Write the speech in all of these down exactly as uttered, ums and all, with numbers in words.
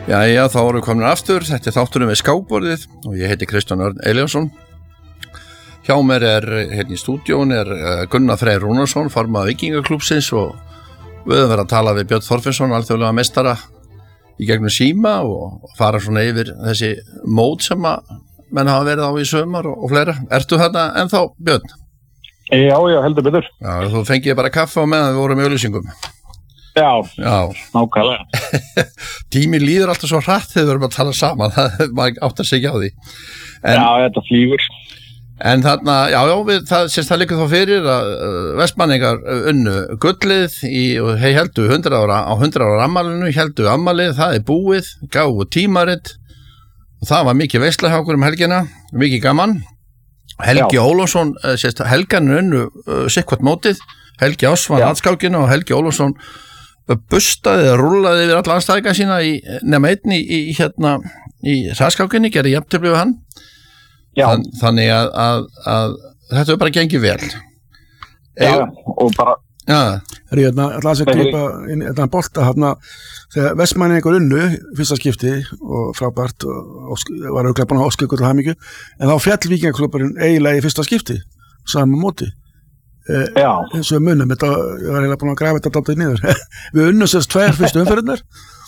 Jæja, þá erum við komin aftur, þetta er þátturinn við skákborðið og ég heiti Kristján Örn Elíasson. Hjá mér er, hérna í stúdíón er Gunnar Freyr Rúnarsson, formaður Víkingaklúbbsins og við höfum verið að tala við Björn Þorfinnsson, alþjóðlega meistara í gegnum síma og fara svona yfir þessi mót sem að menn hafa verið á í sumar og, og fleira. Ertu þarna ennþá, Björn? Já, já, heldur betur. Já, þú fengið bara kaffe á meðan við vorum í auglýsingum. Já, já. nákvæmlega. Tíminn líður alltaf svo hratt þegar við erum að tala saman, það maður áttar sig ekki á því. En, já, þetta flýgur. En þarna, já, já, við, það, sérst, það liggur þá fyrir að uh, Vestmanningar unnu gullið í, og hei heldu hundrað ára, á hundrað ára afmælinu, heldu afmælið, það er búið, gáfu tímarit og það var mikið veisla hjá okkur um helgina, mikið gaman. Helgi já. Ólafsson, uh, sérst, Helgan unnu uh, sikkvart mótið, Helgi Ásvann landskákinu og Helgi Ólafsson bustaði eða rúllaði yfir alla anstæðinga sína í, nema einn í, í hérna í hraðskákinni, gerði jafntefli við hann. Þann, þannig að, að, að þetta er bara gengið vel. Já, Eig, og bara Já, er ég hérna alltaf að klippa inn þetta bolta hérna þegar Vestmanningar unnu fyrsta skipti og frábært og, og var auðvitað búin að óska ykkur til hamingju en þá fjall Víkingaklúbburinn eiginlega í fyrsta skipti saman móti. Já. Eins og við munum, þetta ég var eiginlega búin að grafa þetta dálítið niður. Við unnum sérst tvær fyrstu umferðirnar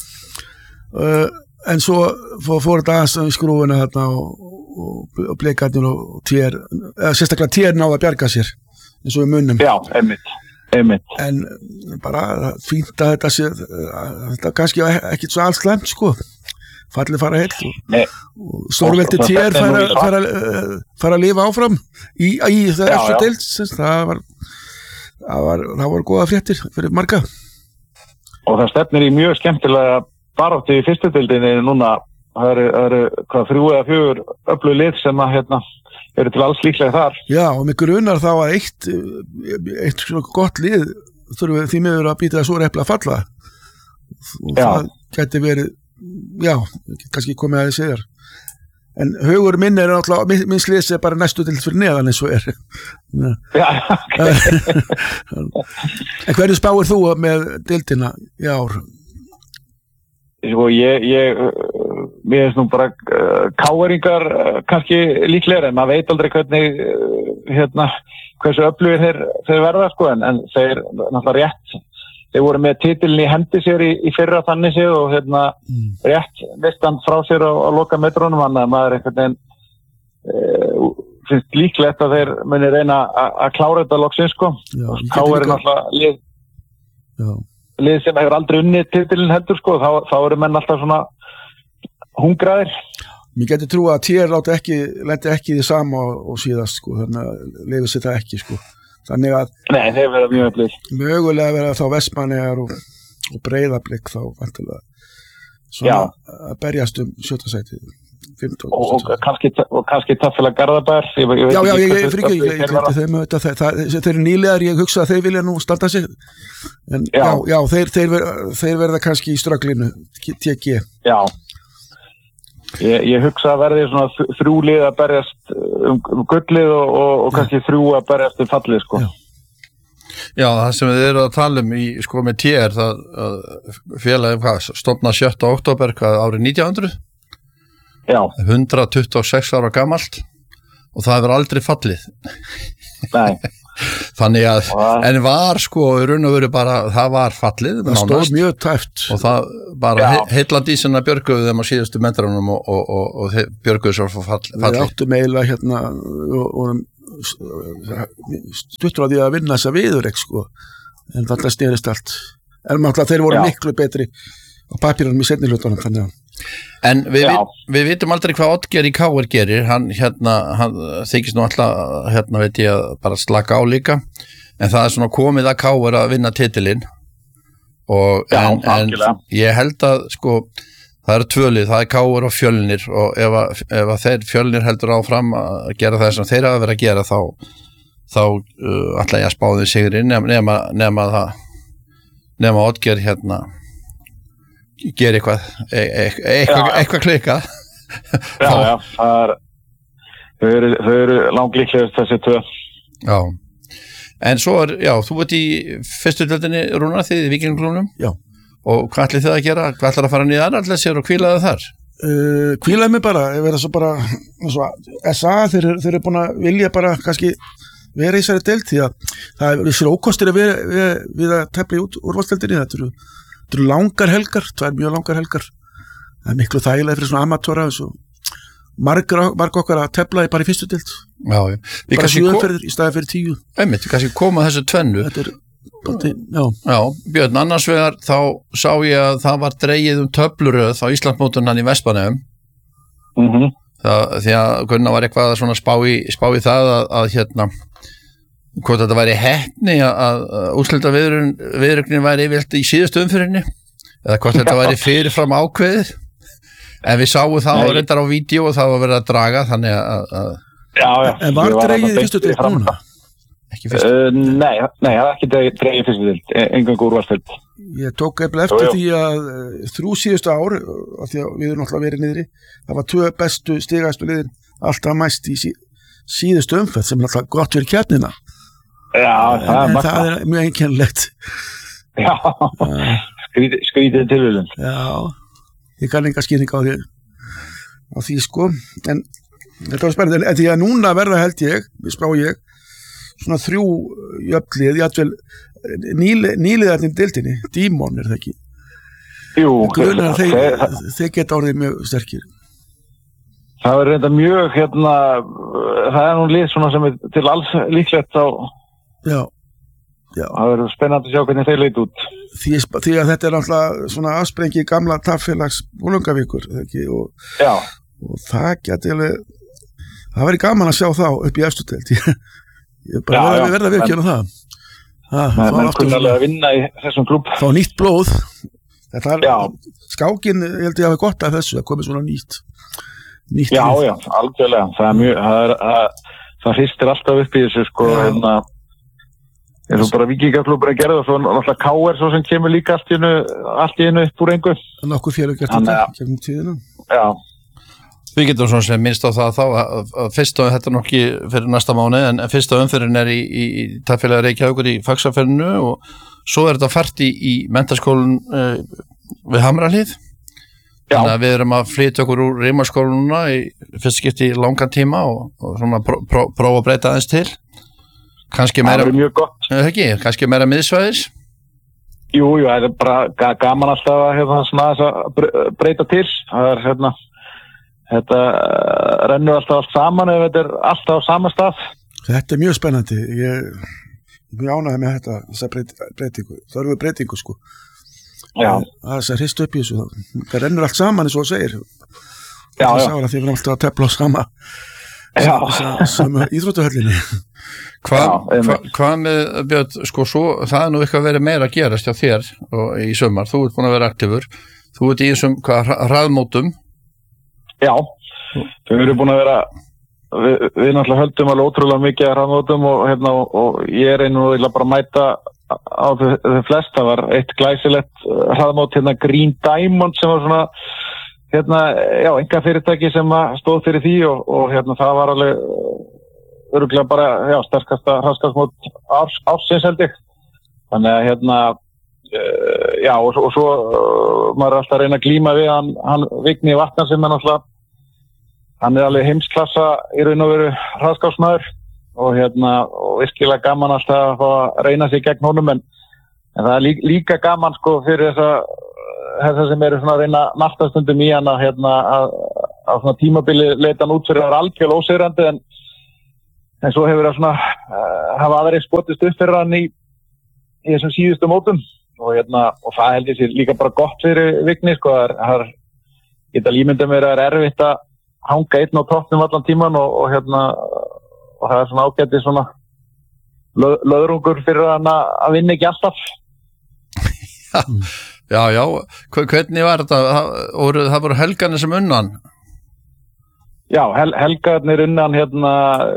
uh, en svo fór, fór þetta aðeins í skrúfuna þarna og, og, og blikarnir og tér, eða sérstaklega tér náða að bjarga sér eins og við munum. Já, einmitt, einmitt. En bara fínt að þetta sé, þetta kannski ekki svo alls glemt sko. Fallið fara heill og, og stórveldi tér fara, fara, fara að lifa áfram í, í þessu deild það var það var, það var góða fréttir fyrir marga og það stefnir í mjög skemmtilega baráttu í fyrstu deildinni núna það eru, eru hvað þrjú eða fjögur öflug lið sem að hérna eru til alls líklega þar. Já og mig grunar þá að eitt eitt svona gott lið þurfum við því miður að býta það svo repla að falla og já. Það gæti verið já, kannski komið að þið segjar en Haugur minn er náttúrulega minn sliðs er bara næstu til fyrir neðan eins og er já, en hverju spáir þú með deildina í ár? Sko, ég ég, mér finnst nú bara uh, káeringar uh, kannski líklega en maður veit aldrei hvernig uh, hérna, hversu öflugir þeir, þeir verða sko en, en þeir náttúrulega rétt þeir voru með titilin í hendi sér í, í fyrra þannig sér og hérna mm. rétt vestan frá sér á, á loka metrónum þannig að maður einhvern veginn e, finnst líklegt að þeir muni reyna að klára þetta loksins sko og þá er náttúrulega lið, lið sem hefur aldrei unnið titilin heldur sko þá, þá eru menn alltaf svona hungraðir. Mér getur trú að tér láti ekki, lendi ekki því sama og, og síðast sko þannig að leiður sér það ekki sko. Þannig að Nei, þeir verða mjög öflugir. Mögulega verða þá Vestmanningar og, og Breiðablik þá vantilega svona að berjast um sjötta sæti og, og kannski og kannski Tafélag Garðabær ég, ég Já, já, ég, ég fyrir ekki, ég glemti þeim þetta, það, það, þeir eru nýlegar, ég hugsa að þeir vilja nú standa sig en já, já, já þeir, þeir, verða, þeir verða kannski í strögglinu T G Já Ég, ég hugsa að verði svona þrjú lið að berjast um, um gullið og, og, og kannski þrjú að berjast um fallið sko. Já. Já, það sem við erum að tala um í sko með T R það félagið hvað stofnað sjötta október hvað árið nítján hundruð. Já. hundrað tuttugu og sex ára gamalt og það hefur aldrei fallið. Nei. Þannig að en var sko í raun og veru bara það var fallið það stóð mjög tæft og það bara he, heillandísina björguðu þeim á síðustu metrunum og, og, og, og björguðu svo for fall, fallið. Við áttum eiginlega hérna og, og stuttur á því að vinna þessa viðurreik sko en það snerist allt en náttúrulega þeir voru Já. Miklu betri á pappírunum í seinni hlutunum þannig að En við, við, við vitum aldrei hvað Oddgeir í K R gerir, hann, hérna, hann þykist nú alltaf, hérna veit ég að bara slaka á líka, en það er svona komið að K R að vinna titilinn og Já, en, en ég held að sko, það eru tvölið, það er K R og Fjölnir og ef að, ef að þeir Fjölnir heldur áfram að gera það sem þeir hafa verið að gera þá, þá uh, ætla ég að spá þeim sigurinn nema, nema, nema það, nema Oddgeir hérna, gera eitthvað e e eitthvað, eitthvað klikað Já, já, það er þau eru, þau eru langlíklegast þessi tvö Já, en svo er, já, þú ert í fyrstu deildinni Rúnar þið í Víkingaklúbbnum Já og hvað ætlið þið að gera? Hvað ætlar að fara niður Arnarnesið og hvílaðu þar? Uh, hvílaði mig bara, ég verða svo bara svo, S A, þeir, þeir eru búin að vilja bara kannski vera í þessari deild því að það er vissir ókostir að vera við, við að tefla í út úrvalsdeildinni, þetta eru, þetta eru langar helgar, það er mjög langar helgar, það er miklu þægilega fyrir svona amatöra eins og margar, margar okkar að tefla bara í fyrstu deild, já, já. bara sjöumferðir í staði fyrir tíu. Einmitt, við kannski koma þessu tvennu. Þetta er Já. Já, Björn, annars vegar þá sá ég að það var dregið um töfluröð á Íslandsmótunum í Vestmannaeyjum mm-hmm. því að Gunnar var eitthvað að spá í, spá í það að, að hérna hvort þetta væri heppni að, að úrslita viðrögnin væri yfirleitt í síðustu umferðinni eða hvort þetta væri fyrirfram ákveðið en við sáum það og reyndar á vídeo og það var verið að draga þannig að, að já, já. En var dregið í fyrstu deild núna? Uh, nei, nei, það er ekki dregið fyrstu deild, engang úrvalsdeild. Ég tók eftir eftir því að uh, þrjú síðustu ár, af því að við erum náttúrulega verið niðri, það var tvö bestu stigæstu liðin alltaf mæst í sí, síðustu umferð sem er alltaf gott fyrir keppnina. Já, það en, er en það er mjög einkennilegt. Já, skrítið, skrítið tilvíðun. Já, ég kann enga skýring á því, á því sko, en þetta var spennandi, en því að núna verða held ég, við spá ég, svona þrjú jöfnlið, jafnvel nýliðarnir deildinni, Dímon er það ekki? Jú. Grunar þeir, þeir, þeir geta orðið mjög sterkir. Það er reynda mjög, hérna, það er nú lið svona sem er til alls líklegt á, já, já. Það verður spennandi að sjá hvernig þeir leit út. Því, því að þetta er náttúrulega svona afsprengi gamla taffélags Bolungavíkur, ekki? Og, já. Og það geti alveg, það væri gaman að sjá þá upp í efstu deild. Ég er bara já, verða, verða virkjana það. Það er kunnalega að vinna í þessum klúb. Fá nýtt blóð. Þetta er, skákin, ég held ég hafi gott af þessu, að komið svona nýtt. nýtt já, líf. Já, algjörlega. Það er mjög, það er, það, það hristir alltaf upp í þessu, sko, hérna, eins og bara Víkingaklúbur að gera það, og svo náttúrulega K R svo sem kemur líka allt í einu, allt í einu upp úr engu. Þannig okkur félög gert þetta gegnum tíðina. Já. Við getum svona sem minnst á það þá að, að fyrsta, þetta er nokki fyrir næsta mánu, en fyrsta umferðin er í, í, í taffélagi Reykjavíkur í Faxaferðinu og svo er þetta fært í, í menntaskólinn uh, við Hamrahlíð. Þannig að við erum að flytja okkur úr Rimarskóluna í fyrst skipti í langan tíma og, og svona pró, pró, prófa að breyta aðeins til. Kannski meira, það er mjög gott. Ekki, kannski meira miðsvæðis. Jú, jú, það er bara gaman alltaf að hérna, svona, að breyta til. Það er hérna Þetta rennur alltaf allt saman ef þetta er alltaf á sama stað. Þetta er mjög spennandi. Ég er mjög ánægður með þetta, þessa breyt, breytingu. Það eru breytingu, sko. Já. Það er þess að hrist upp í þessu. Það rennur allt saman, eins og það segir. Já, það já. Það er því við erum alltaf að tefla á sama, sama íþróttahöllinni. Hvað hva, hva með, Björn, sko, svo, það er nú eitthvað verið meira að gerast hjá þér og í sumar. Þú ert búin að vera aktífur. Þú ert í þessum hraðmótum. Já, við erum búin að vera, við, við náttúrulega höldum alveg ótrúlega mikið að hraðmótum og, hérna, og, og ég er einu og ég bara mæta á þau flest. Það var eitt glæsilegt hraðmót, hérna Green Diamond sem var svona, hérna, já, enga fyrirtæki sem stóð fyrir því og, og hérna það var alveg örugglega bara, já, sterkasta hraðskastmót árs, ársins held ég. Þannig að hérna, uh, já, og, og svo uh, maður er alltaf að reyna að glíma við hann, hann Vigni Vatnar sem er náttúrulega, hann er alveg heimsklassa í raun og veru hraðskásmaður og hérna, og virkilega gaman alltaf að fá að reyna sig gegn honum, en, en það er líka, líka gaman sko fyrir þessa, þessa sem eru svona að reyna naftastundum í hann að hérna, að, að svona tímabili leita hann út fyrir að vera algjörlega ósigrandi, en, en svo hefur það svona, uh, hafa aðeins skotist upp fyrir hann í, í þessum síðustu mótum og hérna, og það held ég sér líka bara gott fyrir Vigni sko, það er, geta límynda mér að það er erfitt að hanga einn á toppnum allan tíman og, og hérna og það er svona ágæti svona löð, löðrungur fyrir hann að vinna ekki alltaf. Já, já, já. Hvernig var þetta? Það, það voru helgarnir sem unnan? Já, hel, helgarnir unnan hérna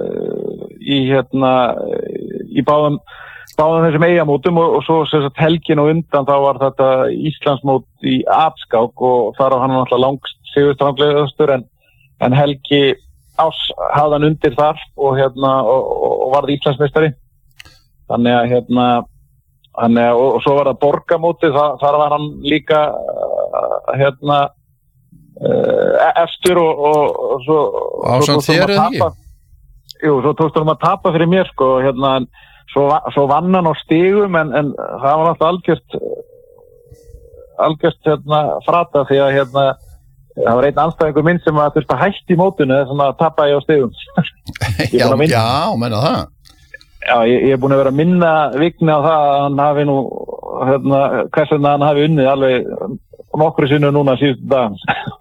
í hérna í báðum, báðum þessum eigamótum og, og svo sagt, helgin og undan þá var þetta Íslandsmót í apskák og þar á hann alltaf langst sigurstranglegastur en en Helgi Ás hafði hann undir þar og hérna og, og varði Íslandsmeistari. Þannig að hérna hann, og, og svo var það borgamóti, þar, þar var hann líka uh, hérna uh, eftir og, og, og svo ásamt þér eða ekki? Jú, svo tókst hann að tapa fyrir mér sko, hérna, svo, svo vann hann á stigum en, en það var alltaf algjört algjört hérna frata því að hérna það var einn anstæðingur minn sem að þurfti að hætti í mótinu þess að tapa ég á stigum. já, já, menna það. Já, ég, ég er búin að vera að minna Vigni á það að hann hafi nú hérna, hvers vegna hann hafi unnið alveg nokkru sinni núna síðustu dag.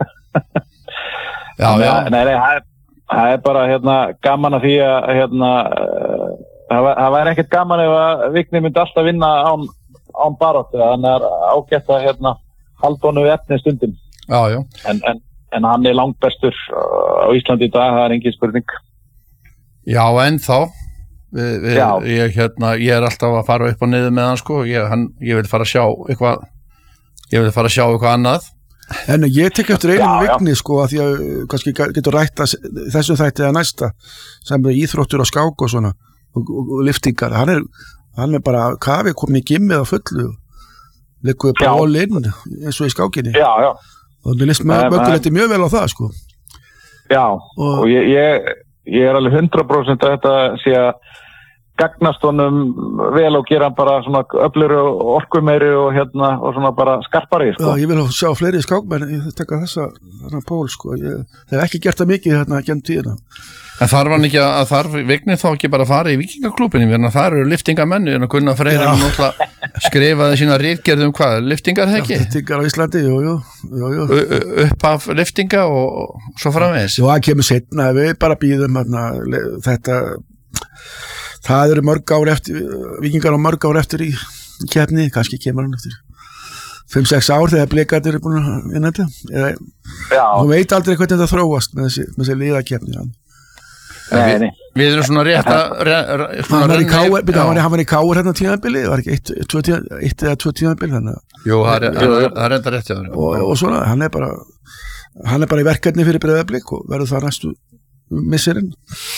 já, já. Nei, nei, það er, það er bara hérna gaman að því að hérna það væri ekkert gaman ef að Vigni myndi alltaf vinna án án baráttu, þannig að ágætt að hérna halda honum við efni stundum. Já, já. En, en, en hann er langbestur á Íslandi í dag, það er engin spurning. Já, en þá við, við, já. Ég, hérna, ég er alltaf að fara upp og niður með hann sko, ég, hann, ég vil fara að sjá eitthvað ég vil fara að sjá eitthvað annað. En ég tek eftir einum Vigni sko, að því að kannski getur rætt þessu þætti að næsta sem er íþróttur og skák og svona og, og, og liftingar, hann er hann er bara kafi komið í gimmið á fullu liggur bara all in eins og í skákinni já, já. og það list mögulegt mjög vel á það sko. Já, og, og ég, ég, ég er alveg hundrað prósent að þetta sé að gagnast honum vel og gera hann bara svona öfluri og orkumeiri og hérna og svona bara skarpari sko. Já, ég vil sjá fleiri skákmenn ég tekka þessa þarna pól sko. ég, það er ekki gert það mikið hérna genn tíðina. En þarf hann ekki að þarf Vigni þá ekki bara að fara í Víkingaklúbinni þannig að það eru liftingamenn en að kunna Freyr hann náttúrulega skrifaði sína ritgerð um hvað, liftingar það ekki? Liftingar á Íslandi, jú, jú, jú, jú. Upp af liftinga og svo framvegis? Jú, það kemur setna, við bara býðum hérna, þetta það eru mörg ár eftir Víkingar á mörg ár eftir í keppni, kannski kemur hann eftir fimm sex ár þegar blikarnir er búin að vinna þetta þú veit aldrei hvernig þetta þróast með þessi, með þessi liðakeppni Nei, nei. Við, við erum svona rétt að hann var í Káur hann var í Káur hérna tímabili var ekki eitt, tvö, eitt eða tvö tímabil Jú, það er enda rétt já, og, og svona, hann er bara hann er bara í verkefni fyrir Breiðablik og verður það næstu missirinn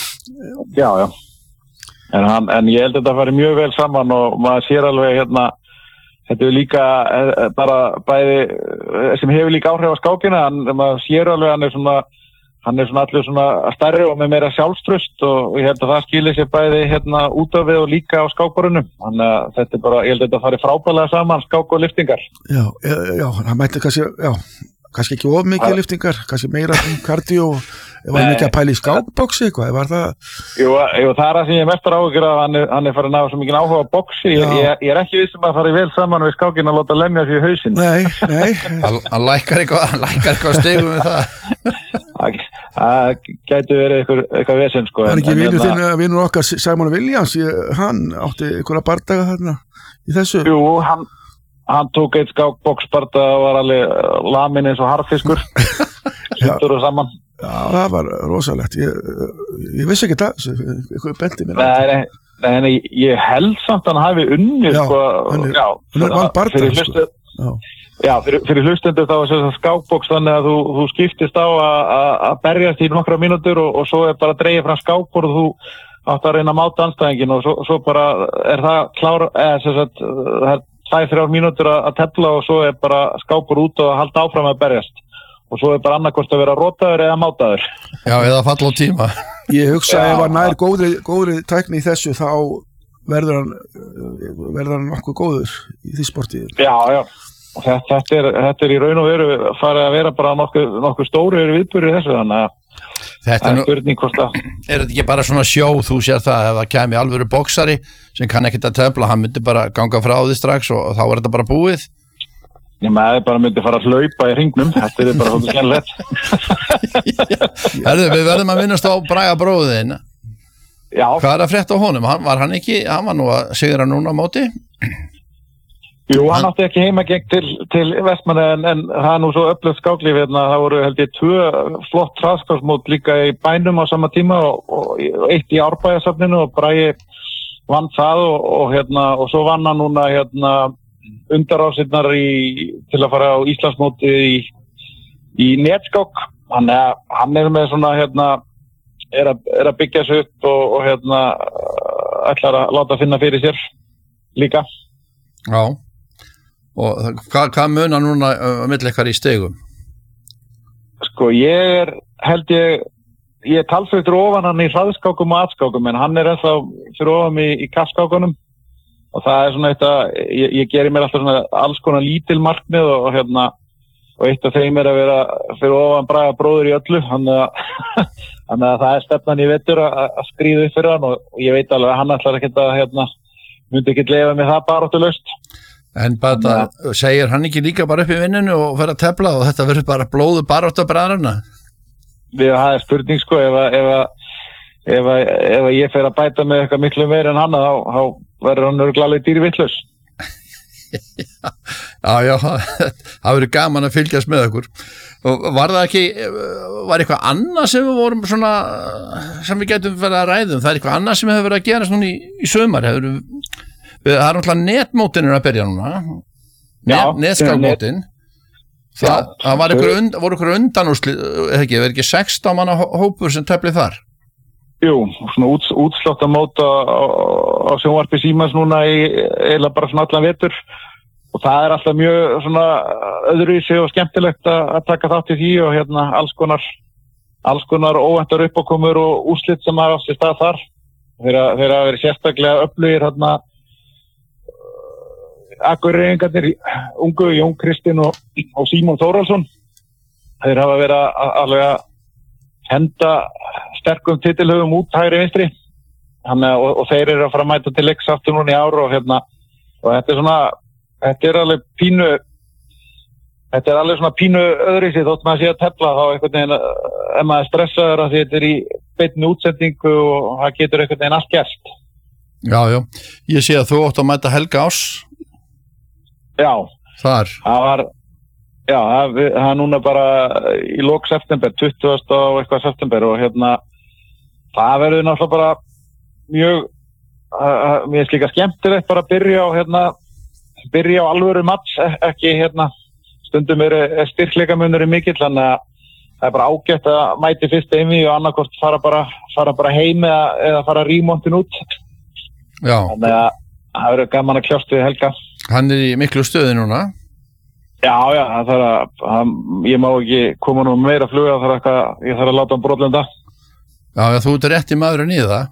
Já, já en, hann, en ég held að þetta fari mjög vel saman og maður sér alveg hérna þetta er líka bara bæði sem hefur líka áhrif á skákina en maður sér alveg hann er svona hann er svona allir svona stærri og með meira sjálfströst og ég held að það skilir sér bæði hérna út af við og líka á skákborunum þannig að þetta er bara, ég held að þetta fari frábælega saman skák og liftingar Já, já, það mætti kannski, já kannski ekki of mikið liftingar, kannski meira kardió, var hann ekki að pæla í skákboksi eitthvað, var það Jú, jú það er það sem ég er mestar áhugur að hann er, hann er farið að ná svo mikið áhuga á boksi ég, ég, ég er ekki vissum að fara vel saman við skákin að láta lemja sér í hausinn Nei, nei Hann lækkar eitthvað, hann lækkar eitthvað stegum með það Það gæti verið eitthvað, eitthvað vesen sko Það er ekki vinur þinn, vinur okkar Simon Williams, ég, hann átti einhverja bardaga þarna í þessu Jú, hann hann tók eitt skákboksparta og var alveg lamin eins og harfiskur sýttur og saman Já, það var rosalegt ég, ég vissi ekki það eitthvað bendi mér Nei, nei, nei, ég held samt að hann hafi unnið Já, sko, hann er, já, hann er vann barda sko. Já, já fyrir, fyrir hlustendur þá er þess að skákboks þannig að þú, þú skiptist á að berjast í nokkra mínútur og, og svo er bara dreigið fram skákbord og þú átt að reyna að máta anstæðingin og svo, svo bara er það klár eða þess að það er tvær, þrjár mínútur að tefla og svo er bara skápur út og halda áfram að berjast og svo er bara annarkost að vera rótaður eða mátaður Já, eða falla á tíma Ég hugsa að ef hann nær góðri, góðri tækni í þessu þá verður hann verður hann nokkuð góður í því sporti Já, já, og þetta, þetta, er, þetta er í raun og veru farið að vera bara nokkuð, nokkuð stóri viðburði þessu þannig að Þetta er, nú, er er þetta ekki bara svona sjó, þú sér það, ef það kemi alvöru boksari sem kann ekkert að tefla, hann myndi bara ganga frá því strax og, og þá er þetta bara búið. Ég með bara myndi fara að hlaupa í hringnum, þetta er bara svona skemmilegt. Herðu, við verðum að minnast á Braga bróðin. Já. Hvað er að frétta á honum? Hann, var hann ekki, hann var nú að sigra núna á móti? Jú, hann átti ekki heima gegn til, til Vestmanni en, en það er nú svo öflugt skáklíf hérna, það voru held ég tvö flott traðskáksmót líka í bænum á sama tíma og, og, og eitt í Árbæjarsafninu og Bragi vann það og, og hérna og svo vann hann núna hérna undarásirnar í, til að fara á Íslandsmóti í, í netskák, hann er, hann er með svona hérna er að, er að byggja sig upp og, og hérna ætlar að láta finna fyrir sér líka. Já, og hvað, hvað munar núna uh, milli ykkar í stigum? Sko, ég er, held ég, ég er talsveitur ofan hann í hraðskákum og atskákum, en hann er ennþá fyrir ofan í, í kastskákunum og það er svona eitt að, ég, ég gerir mér alltaf svona alls konar lítil markmið og, og hérna, og eitt af þeim er að vera fyrir ofan Braga bróður í öllu, þannig að, þannig að það er stefnan í vetur að, að skríða upp fyrir hann og, og ég veit alveg að hann ætlar ekki að, hérna, myndi ekki lefa með það baráttulaust. En bara, segir hann ekki líka bara upp í vinninu og fer að tefla og þetta verður bara blóðu baráttabræðrana? Við það er spurning sko, ef að, ef að, ef að, ef að ég fer að bæta með eitthvað miklu meira en hann, þá, þá verður hann örgulega alveg dýrvitlaus. Já, já, það verður gaman að fylgjast með okkur. Og var það ekki, var eitthvað annað sem við vorum svona, sem við getum verið að ræðum, það er eitthvað annað sem hefur verið að gera svona í, í sumar, hefur það er náttúrulega netmótin að byrja núna, Net, netskálmótin, það, það var ykkur und, voru ykkur undanúrslit, eða ekki, verður ekki sextán manna hópur sem tefli þar? Jú, svona út, útsláttamót á, á sjónvarpi Símans núna í, eða bara svona allan vetur og það er alltaf mjög svona öðruvísi og skemmtilegt að, að taka þátt í því og hérna alls konar, alls konar óvæntar uppákomur og úrslit sem hafa átt sér stað þar. Þeir hafa verið sérstaklega öflugir hérna Akureyringarnir, ungu Jón Kristinn og, og Símon Þórhallsson. Þeir hafa verið að, alveg að henda sterkum titilhöfum út hægri vinstri. Þannig, og, og þeir eru að fara að mæta til leiks aftur núna í ár og hérna, og þetta er svona, þetta er alveg pínu, þetta er alveg svona pínu öðruvísi þótt maður sé að tefla þá einhvern veginn, ef maður er stressaður að því þetta er í beinni útsendingu og það getur einhvern veginn allt gerst. Já, já, ég sé að þú átt að mæta Helga Ás. Já, þar. Það var, já, það, það er núna bara í lok september, tuttugasta og eitthvað september og hérna, það verður náttúrulega bara mjög, að, mér er líka skemmtilegt bara að byrja á, hérna, byrja á alvöru match, ekki, hérna, stundum er, er styrkleikamunurinn mikill, þannig að það er bara ágætt að mæti fyrst einví og annarkort fara bara, fara bara heim eða, eða fara rímontin út. Já. Þannig að það verður gaman að kljást við Helga. Hann er í miklu stöði núna? Já, já, það þarf að, hann, ég má ekki koma nú meira að fluga, það þarf eitthvað, ég þarf að láta hann brotlenda. Já, já, þú ert rétt í maðurinn í það.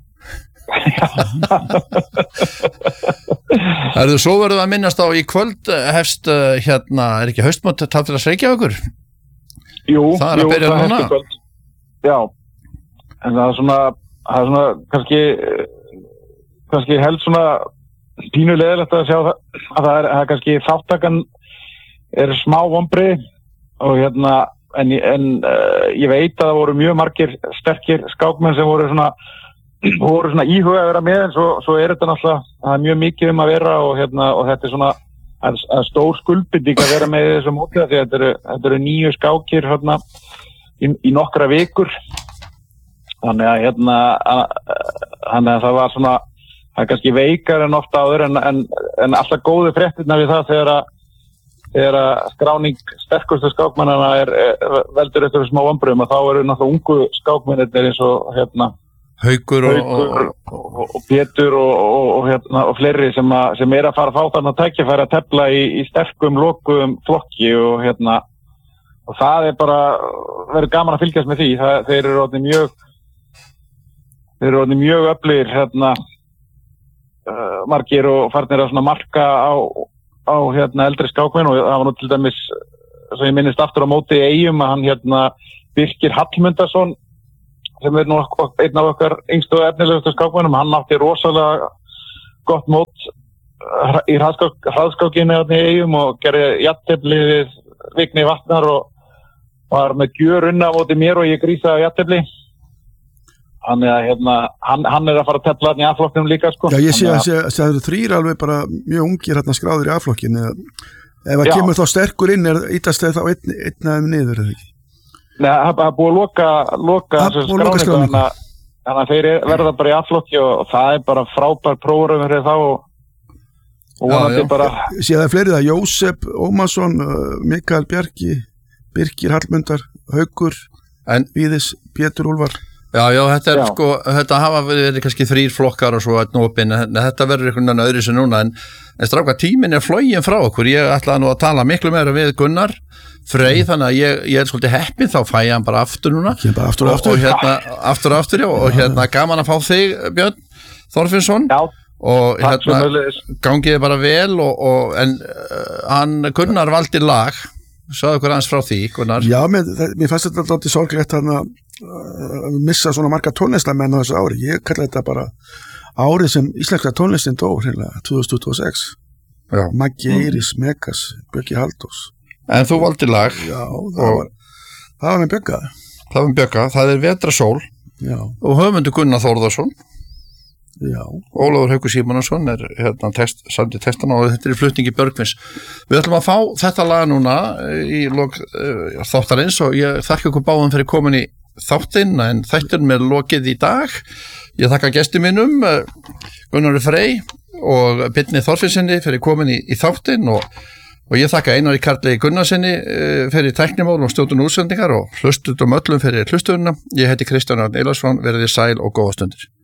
Það eru svo verið að minnast á í kvöld hefst, hérna, er ekki haustmót Tafla Reykjavíkur? Jú, það er jú, að byrja það núna. Hefst í kvöld. Já, en það er svona, það er svona, kannski, kannski held svona pínulegilegt að sjá það, að það er, það er kannski þáttakan er smá vonbrigði og hérna, en, en uh, ég veit að það voru mjög margir sterkir skákmenn sem voru svona, voru svona íhuga að vera með, en svo, svo er þetta náttúrulega, það er mjög mikið um að vera og hérna, og þetta er svona, að, að stór skuldbinding að vera með þessu móti, því þetta eru, þetta eru nýju skákir hérna í, í nokkra vikur, þannig að hérna, þannig að það var svona, það er kannski veikar en ofta áður en, en, en alltaf góðu fréttirna við það þegar að, þegar að skráning sterkustu skákmennana er, er veldur eftir smá vonbrigðum og þá eru náttúrulega ungu skákmennir eins og hérna Haukur og, Haukur og, og, og Pétur og, og, og, hérna, og fleiri sem, að, sem er að fara að fá þarna tækifæri að tefla í, í sterkum, lokuðum flokki og hérna og það er bara, verður gaman að fylgjast með því, það, þeir eru orðnir mjög þeir eru orðnir mjög öflugir hérna uh, margir og farnir að svona marka á, á hérna eldri skákmenn og það var nú til dæmis, sem ég minnist aftur á móti í Eyjum að hann hérna Birkir Hallmundarsson sem er nú einn af okkar yngstu og efnilegustu skákmennum, hann átti rosalega gott mót í hraðskákinni í Eyjum og gerði jafntefli við Vigni Vatnar og var með gjörunna á móti mér og ég grísaði jafntefli. Þannig að hérna, hann, hann er að fara að tefla hann í A-flokknum líka sko. Já, ég sé að það eru þrýr alveg bara mjög ungir hérna skráður í A-flokkin ef að kemur þá sterkur inn er ítast eða þá einn, einn aðeins niður eða ekki? Nei, það er búið að loka, loka þessu skráningu þannig að þeir verða bara í A-flokki og, og það er bara frábær prófum fyrir þá og, og vonandi bara Ég sé það fleiri það, Jósef Ómarsson, Mikael Bjarki Birkir Hallmundar, Haukur en, Víðis, Pétur Úlfar Já, já, þetta er já. sko, þetta hafa verið kannski þrýr flokkar og svo einn opinn, þetta verður einhvern veginn öðru sem núna, en, en stráka, tíminn er flogin frá okkur, ég ætlaði nú að tala miklu meira við Gunnar Frey, mm. þannig að ég, ég er svolítið heppinn, þá fæ ég hann bara aftur núna, bara aftur og aftur, og, og hérna, aftur og aftur, já, og já. hérna gaman að fá þig, Björn Þorfinnsson, já. og hérna gangiði bara vel, og, og, en uh, hann Gunnar valdi lag, sagði okkur aðeins frá því, Gunnar. Já, mér, mér fannst þetta alltaf sorglegt hann að uh, missa svona marga tónlistamenn á þessu ári. Ég kalli þetta bara árið sem íslenska tónlistin dó, hérna, tvö þúsund tuttugu og sex. Já. Maggi Eiris, mm. Megas, Björki Halldórs. En þú valdi lag. Já, það var, það var með Björka. Það var með Björka, það er Vetrasól. Já. Og höfundur Gunnar Þórðarsson. Já. Ólafur Haukur Símonarson er hérna test, samt í testana og þetta er í flutningi Björgvins. Við ætlum að fá þetta lag núna í lok uh, þáttarins og ég þakka ykkur báðum fyrir komin í þáttinn, en þætturinn er lokið í dag. Ég þakka gestum mínum uh, Gunnar Frey og Birni Þorfinnsssyni fyrir komin í, í þáttinn og, og ég þakka Einari Karli Gunnarsssyni uh, fyrir tæknimál og stjórnun útsendingar og hlustutum öllum fyrir hlustununa. Ég heiti Kristján Arn Einarsson, verið sæl og góða stundir.